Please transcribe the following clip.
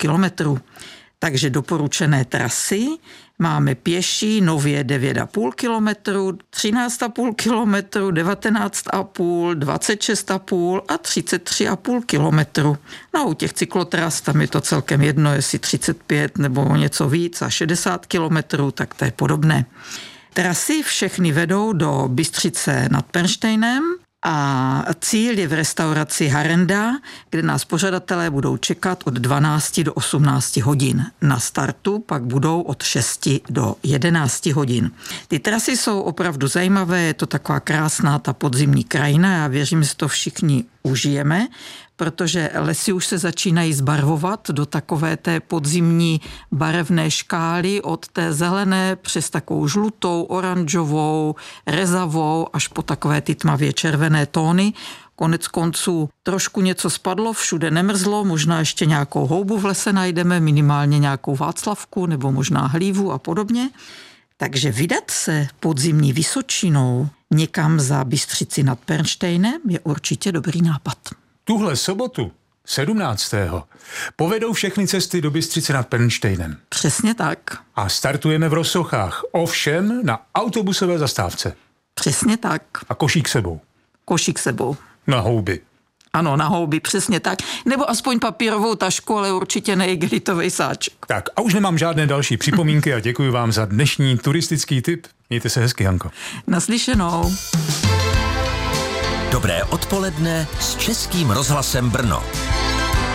kilometru. Takže doporučené trasy máme pěší nově 9,5 kilometru, 13,5 kilometru, 19,5, 26,5 a 33,5 kilometru. No u těch cyklotras tam je to celkem jedno, jestli 35 nebo něco víc a 60 kilometrů, tak to je podobné. Trasy všechny vedou do Bystřice nad Pernštejnem a cíl je v restauraci Harenda, kde nás pořadatelé budou čekat od 12 do 18 hodin. Na startu pak budou od 6 do 11 hodin. Ty trasy jsou opravdu zajímavé, je to taková krásná ta podzimní krajina, já věřím, že to všichni užijeme, protože lesy už se začínají zbarvovat do takové té podzimní barevné škály od té zelené přes takovou žlutou, oranžovou, rezavou až po takové ty tmavě červené tóny. Konec konců trošku něco spadlo, všude nemrzlo, možná ještě nějakou houbu v lese najdeme, minimálně nějakou václavku nebo možná hlívu a podobně. Takže vydat se podzimní Vysočinou někam za Bystřici nad Pernštejnem je určitě dobrý nápad. Tuhle sobotu, 17. povedou všechny cesty do Bystřice nad Pernštejnem. Přesně tak. A startujeme v Rosochách, ovšem na autobusové zastávce. Přesně tak. A košík sebou. Košík sebou. Na houby. Ano, na houby, přesně tak. Nebo aspoň papírovou tašku, ale určitě ne igelitový sáček. Tak a už nemám žádné další připomínky a děkuji vám za dnešní turistický tip. Mějte se hezky, Janko. Naslyšenou. Dobré odpoledne s Českým rozhlasem Brno.